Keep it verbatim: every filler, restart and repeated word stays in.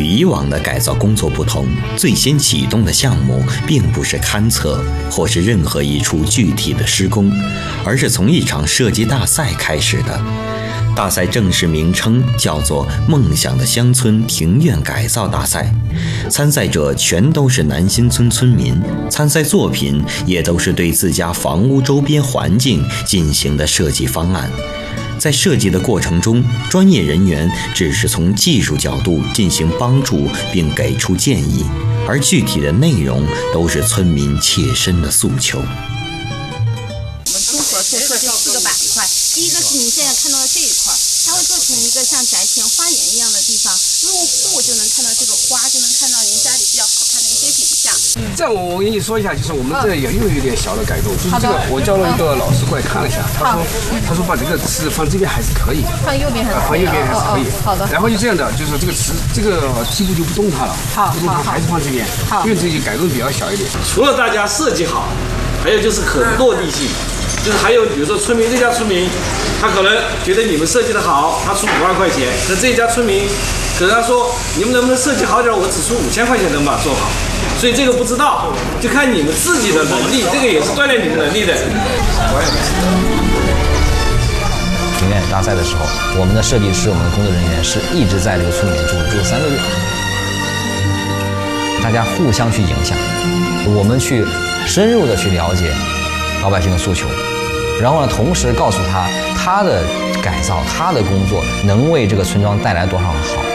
以往的改造工作不同，最先启动的项目并不是勘测或是任何一处具体的施工，而是从一场设计大赛开始的。大赛正式名称叫做“梦想的乡村庭院改造大赛”，参赛者全都是南新村村民，参赛作品也都是对自家房屋周边环境进行的设计方案。在设计的过程中，专业人员只是从技术角度进行帮助并给出建议，而具体的内容都是村民切身的诉求。 我们综合做设计四个板块，第一个是您现在看到的这一块，它会做成一个像宅前花园一样的地方，入户就能看到这个花，就能看到您家里比较好看的一些景象。 这样我我跟你说一下，就是我们这也又有一点小的改动，就是这个我叫了一个老师过来看了一下，他说他说把这个池放这边还是可以， 放右边还是放右边还是可以。 好的。 然后就这样的，就是这个池这个基部就不动它了， 好， 不动它还是放这边，因为这些改动比较小一点。 除了大家设计好，还有就是可落地性。就是还有，比如说村民这家村民，他可能觉得你们设计的好，他出五万块钱，那这家村民可能他说你们能不能设计好点，我只出五千块钱能把它做好。所以这个不知道，就看你们自己的能力，这个也是锻炼你们能力的。 庭院大赛的时候，我们的设计师、我们的工作人员是一直在这个村里面住，住了三个月，大家互相去影响，我们去深入的去了解老百姓的诉求，然后呢，同时告诉他他的改造、他的工作能为这个村庄带来多少好。